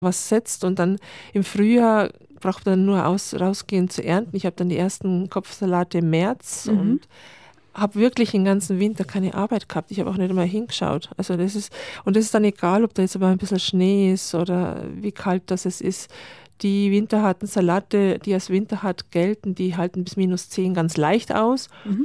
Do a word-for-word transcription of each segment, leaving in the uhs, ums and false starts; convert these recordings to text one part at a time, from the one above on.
was setzt und dann im Frühjahr braucht man dann nur aus, rausgehen zu ernten. Ich habe dann die ersten Kopfsalate im März Mhm. und habe wirklich den ganzen Winter keine Arbeit gehabt. Ich habe auch nicht einmal hingeschaut. Also das ist, und das ist dann egal, ob da jetzt aber ein bisschen Schnee ist oder wie kalt das es ist. Die winterharten Salate, die als winterhart gelten, die halten bis minus zehn ganz leicht aus. Mhm.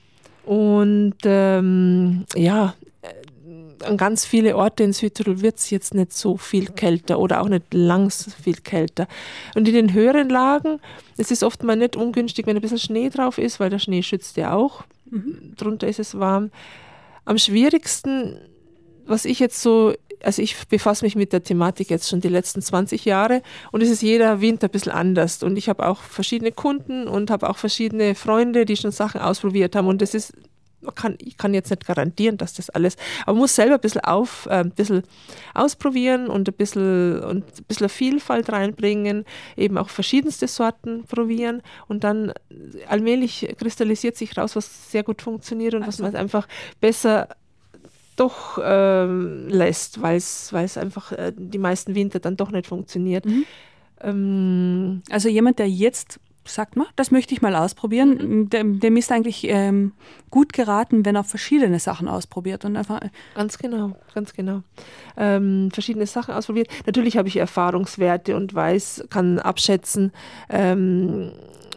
Und ähm, ja, an ganz viele Orte in Südtirol wird es jetzt nicht so viel kälter oder auch nicht langs viel kälter. Und in den höheren Lagen, es ist oft mal nicht ungünstig, wenn ein bisschen Schnee drauf ist, weil der Schnee schützt ja auch. Mhm. Drunter ist es warm. Am schwierigsten, was ich jetzt so, also ich befasse mich mit der Thematik jetzt schon die letzten zwanzig Jahre und es ist jeder Winter ein bisschen anders. Und ich habe auch verschiedene Kunden und habe auch verschiedene Freunde, die schon Sachen ausprobiert haben. Und das ist Man kann, ich kann jetzt nicht garantieren, dass das alles, aber man muss selber ein bisschen, auf, äh, ein bisschen ausprobieren und ein bisschen, und ein bisschen Vielfalt reinbringen, eben auch verschiedenste Sorten probieren und dann allmählich kristallisiert sich raus, was sehr gut funktioniert und Also. was man einfach besser doch ähm, lässt, weil es einfach äh, die meisten Winter dann doch nicht funktioniert. Mhm. Ähm, Also jemand, der jetzt sagt, mal, das möchte ich mal ausprobieren, Mhm. dem, dem ist eigentlich ähm, gut geraten, wenn er verschiedene Sachen ausprobiert und einfach. Ganz genau, ganz genau. Ähm, verschiedene Sachen ausprobiert. Natürlich habe ich Erfahrungswerte und weiß, kann abschätzen, ähm,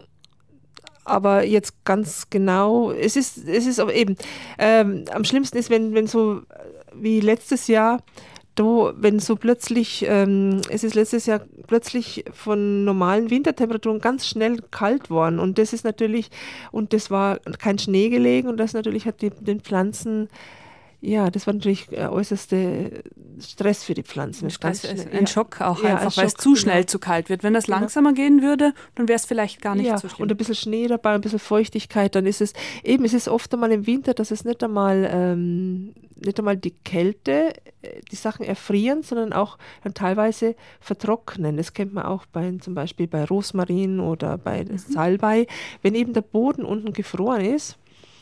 aber jetzt ganz genau, es ist, es ist aber eben, ähm, am schlimmsten ist, wenn, wenn so wie letztes Jahr, da, wenn so plötzlich, ähm, es ist letztes Jahr plötzlich von normalen Wintertemperaturen ganz schnell kalt worden und das ist natürlich, und das war kein Schnee gelegen und das natürlich hat die, den Pflanzen, ja, das war natürlich äh, äußerste Stress für die Pflanzen. Stress Ganz ist schnell, ein ja. Schock auch Ja, einfach, ein weil es Schock, zu genau. schnell zu kalt wird. Wenn das Genau. langsamer gehen würde, dann wäre es vielleicht gar nicht ja, so schlimm. und ein bisschen Schnee dabei, ein bisschen Feuchtigkeit, dann ist es, eben, es ist oft einmal im Winter, dass es nicht einmal, ähm, nicht einmal die Kälte, äh, die Sachen erfrieren, sondern auch dann teilweise vertrocknen. Das kennt man auch bei, zum Beispiel bei Rosmarin oder bei Mhm. Salbei, wenn eben der Boden unten gefroren ist.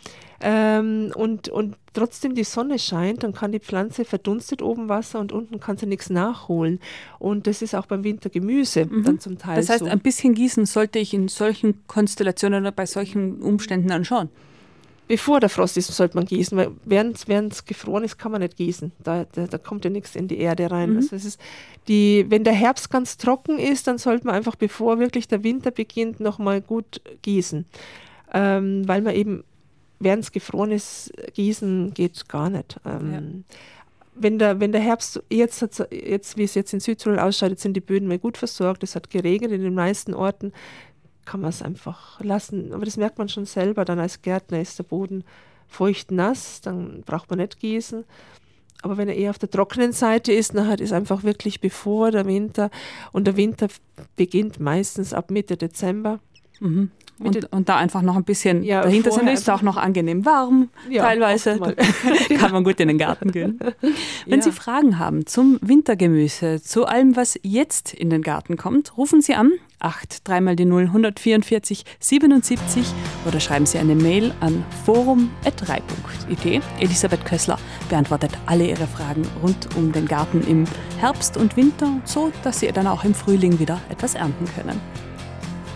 Ähm, und, und trotzdem die Sonne scheint, dann kann die Pflanze verdunstet oben Wasser und unten kann sie nichts nachholen. Und das ist auch beim Wintergemüse Mhm. dann zum Teil Das heißt, so. ein bisschen gießen sollte ich in solchen Konstellationen oder bei solchen Umständen dann schon. Bevor der Frost ist, sollte man gießen, weil während es gefroren ist, kann man nicht gießen. Da, da, da kommt ja nichts in die Erde rein. Mhm. Also es ist die, wenn der Herbst ganz trocken ist, dann sollte man einfach, bevor wirklich der Winter beginnt, nochmal gut gießen. Ähm, weil man eben während es gefroren ist, gießen geht gar nicht. Ähm, ja. wenn, der, wenn der Herbst, jetzt, jetzt wie es jetzt in Südtirol ausschaut, jetzt sind die Böden mal gut versorgt, es hat geregnet in den meisten Orten, kann man es einfach lassen. Aber das merkt man schon selber, dann als Gärtner ist der Boden feucht nass, dann braucht man nicht gießen. Aber wenn er eher auf der trockenen Seite ist, dann ist einfach wirklich bevor der Winter, und der Winter beginnt meistens ab Mitte Dezember. Mhm. Und, und da einfach noch ein bisschen ja, dahinter sind, ist es auch noch angenehm warm, ja, teilweise. Kann man gut in den Garten gehen. Wenn ja. Sie Fragen haben zum Wintergemüse, zu allem, was jetzt in den Garten kommt, rufen Sie an, acht, dreimal die null, hundertvierundvierzig, siebenundsiebzig oder schreiben Sie eine Mail an forum at rei punkt i t. Elisabeth Kössler beantwortet alle Ihre Fragen rund um den Garten im Herbst und Winter, so dass Sie dann auch im Frühling wieder etwas ernten können.